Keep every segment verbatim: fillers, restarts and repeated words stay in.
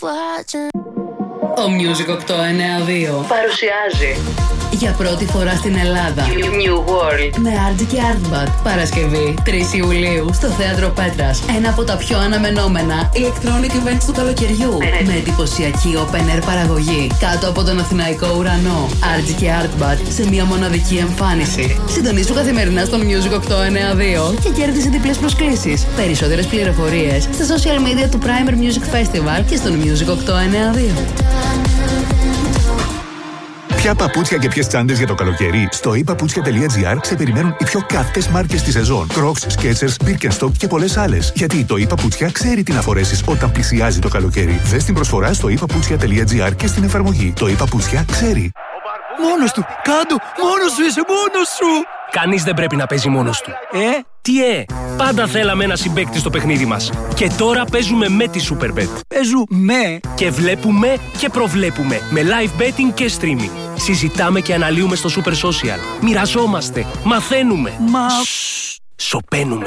Ο Music οκτώ εννιά δύο παρουσιάζει για πρώτη φορά στην Ελλάδα New World με Argy και Artbat. Παρασκευή τρεις Ιουλίου στο Θέατρο Πέτρας. Ένα από τα πιο αναμενόμενα electronic events του καλοκαιριού. Με εντυπωσιακή open air παραγωγή κάτω από τον Αθηναϊκό ουρανό. Argy και Artbat σε μια μοναδική εμφάνιση. Συντονίσου καθημερινά στο Music οκτώ εννιά δύο και κέρδισε διπλές προσκλήσεις. Περισσότερες πληροφορίες στα social media του Primer Music Festival και στον Music οκτώ εννιά δύο. Ποια παπούτσια και ποιες τσάντες για το καλοκαίρι? Στο e paputsια τελεία gr σε περιμένουν οι πιο καυτές μάρκες της σεζόν. Crocs, Skechers, Birkenstock και πολλές άλλες. Γιατί το e Paputsια ξέρει τι να φορέσεις όταν πλησιάζει το καλοκαίρι. Δες την προσφορά στο e paputsια τελεία gr και στην εφαρμογή. Το e Paputsια ξέρει. Μόνος του! Κάντο! Μόνος σου είσαι! Μόνος σου! Κανείς δεν πρέπει να παίζει μόνος του. Ε? Τι ε! Πάντα θέλαμε ένα συμπαίκτη στο παιχνίδι μας. Και τώρα παίζουμε με τη Superbet. Παίζουμε! Και βλέπουμε και προβλέπουμε. Με live betting και streaming. Συζητάμε και αναλύουμε στο Super Social. Μοιραζόμαστε. Μαθαίνουμε. Μα... Σωπαίνουμε.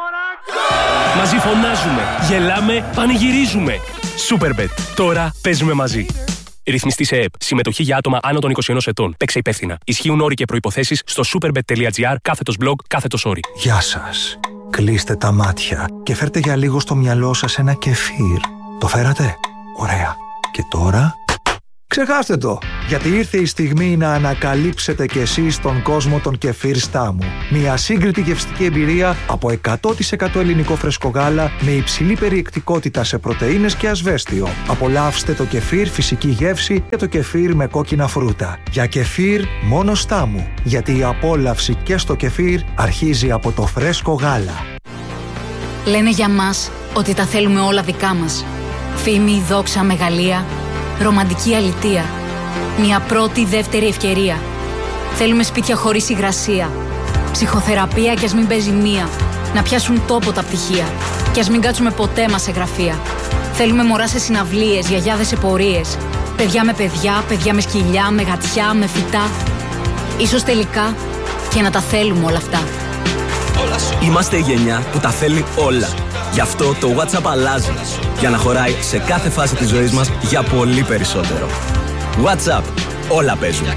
Μαζί φωνάζουμε. Γελάμε. Πανηγυρίζουμε. Superbet. Τώρα παίζουμε μαζί. Ρυθμιστή σε ΕΕΠ. Συμμετοχή για άτομα άνω των είκοσι ενός ετών. Παίξε υπεύθυνα. Ισχύουν όροι και προϋποθέσεις στο superbet τελεία gr κάθετος blog κάθετος όροι. Γεια σας. Κλείστε τα μάτια και φέρτε για λίγο στο μυαλό σας ένα κεφίρ. Το φέρατε? Ωραία. Και τώρα... ξεχάστε το, γιατί ήρθε η στιγμή να ανακαλύψετε κι εσείς τον κόσμο των κεφίρ Στάμου. Μια σύγκριτη γευστική εμπειρία από εκατό τοις εκατό ελληνικό φρέσκο γάλα με υψηλή περιεκτικότητα σε πρωτεΐνες και ασβέστιο. Απολαύστε το κεφίρ φυσική γεύση και το κεφίρ με κόκκινα φρούτα. Για κεφίρ μόνο Στάμου, γιατί η απόλαυση και στο κεφίρ αρχίζει από το φρέσκο γάλα. Λένε για μας ότι τα θέλουμε όλα δικά μας. Φήμη, δόξα, μεγαλεία. Ρομαντική αλητεία. Μια πρώτη, δεύτερη ευκαιρία. Θέλουμε σπίτια χωρίς υγρασία. Ψυχοθεραπεία κι ας μην παίζει μία. Να πιάσουν τόπο τα πτυχία. Κι ας μην κάτσουμε ποτέ μας σε γραφεία. Θέλουμε μωρά σε συναυλίες, γιαγιάδες σε πορείες. Παιδιά με παιδιά, παιδιά με σκυλιά, με γατιά, με φυτά. Ίσως τελικά και να τα θέλουμε όλα αυτά. Είμαστε η γενιά που τα θέλει όλα. Γι' αυτό το WhatsApp αλλάζει. Για να χωράει σε κάθε φάση της ζωής μας για πολύ περισσότερο. WhatsApp. Όλα παίζουν.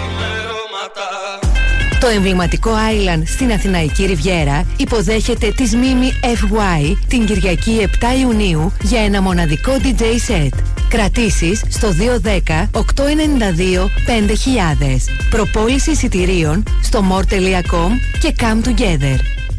Το εμβληματικό Island στην Αθηναϊκή Ριβιέρα υποδέχεται τις Mimi εφ γουάι την Κυριακή επτά Ιουνίου για ένα μοναδικό ντι τζέι set. Κρατήσεις στο δύο ένα μηδέν οκτώ εννιά δύο πέντε χιλιάδες. Προπόληση εισιτηρίων στο more τελεία com και come together.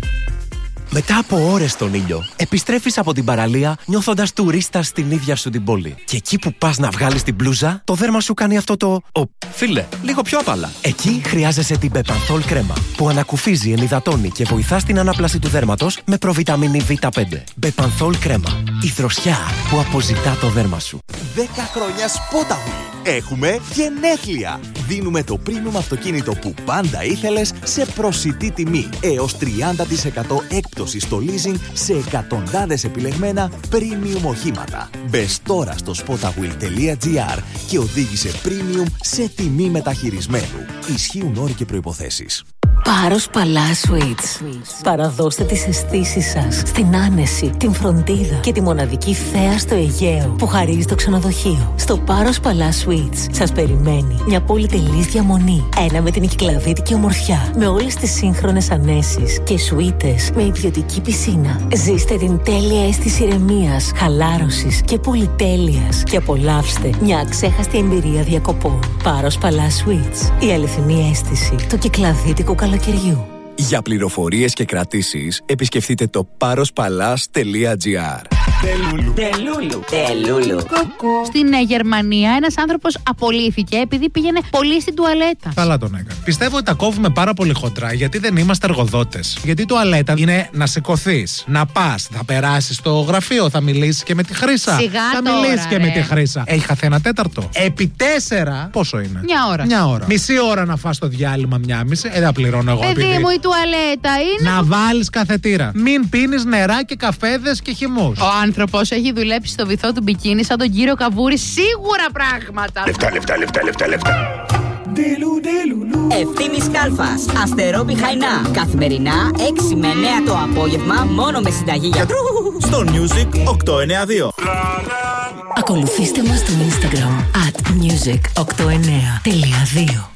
Μετά από ώρες στον ήλιο, επιστρέφεις από την παραλία νιώθοντας τουρίστας στην ίδια σου την πόλη. Και εκεί που πας να βγάλεις την μπλούζα, το δέρμα σου κάνει αυτό το... Ω, φίλε, λίγο πιο απαλά. Εκεί χρειάζεσαι την Bepanthol κρέμα, που ανακουφίζει, ενυδατώνει και βοηθά στην ανάπλαση του δέρματος με προβιταμίνη βι πέντε. Bepanthol κρέμα. Η δροσιά που αποζητά το δέρμα σου. δέκα χρόνια Spotahwheel. Έχουμε γενέθλια. Δίνουμε το premium αυτοκίνητο που πάντα ήθελες σε προσιτή τιμή. Έως τριάντα τοις εκατό έκπτωση στο leasing σε εκατοντάδες επιλεγμένα premium οχήματα. Μπες τώρα στο spotahwheel τελεία gr και οδήγησε premium σε τιμή μεταχειρισμένου. Ισχύουν όροι και προϋποθέσεις. Πάρος Παλά Suites. Παραδώστε τις αισθήσεις σας στην άνεση, την φροντίδα και τη μοναδική θέα στο Αιγαίο που χαρίζει το ξενοδοχείο. Στο Πάρος Παλά Suites σας περιμένει μια πολυτελής διαμονή. Ένα με την κυκλαδίτικη ομορφιά, με όλες τις σύγχρονες ανέσεις και σουίτες με ιδιωτική πισίνα. Ζήστε την τέλεια αίσθηση ηρεμίας, χαλάρωσης και πολυτέλειας και απολαύστε μια αξέχαστη εμπειρία διακοπών. Πάρος Παλά Suites. Η αληθινή αίσθηση του κυκλαδίτικου καλοκαιριού. Για πληροφορίες και κρατήσεις, επισκεφτείτε το πάροσπαλάς τελεία gr. Τελούλου. Τελούλου. Τελούλου. Στην ε, Γερμανία ένας άνθρωπος απολύθηκε επειδή πήγαινε πολύ στην τουαλέτα. Καλά τον έκανε. Πιστεύω ότι τα κόβουμε πάρα πολύ χοντρά γιατί δεν είμαστε εργοδότες. Γιατί η τουαλέτα είναι να σηκωθείς, να πας, θα περάσεις στο γραφείο, θα μιλήσεις και με τη Χρύσα. Σιγά θα τώρα, μιλήσεις και ρε. με τη Χρύσα. Έχει χαθεί ένα τέταρτο. Επί τέσσερα, πόσο είναι? Μια ώρα. Μια ώρα. Μισή ώρα να φας το διάλειμμα, μια μισή. Ε, δεν πληρώνω εγώ. Παιδί επειδή... μου, η τουαλέτα είναι. Να βάλεις καθετήρα. Μην πίνεις νερά και καφέδες και χυμούς. Ο άνθρωπος έχει δουλέψει στο βυθό του μπικίνι σαν τον κύριο Καβούρη. Σίγουρα πράγματα. Λεφτά, λεφτά, λεφτά, λεφτά, λεφτά. Ευθύμης Κάλφας, Αστερόπι Χαϊνά. Καθημερινά έξι με εννέα το απόγευμα, μόνο με συνταγή γιατρού. Στο Music οκτώ εννιά δύο. Ακολουθήστε μας στο Instagram at music οκτώ εννέα τελεία δύο.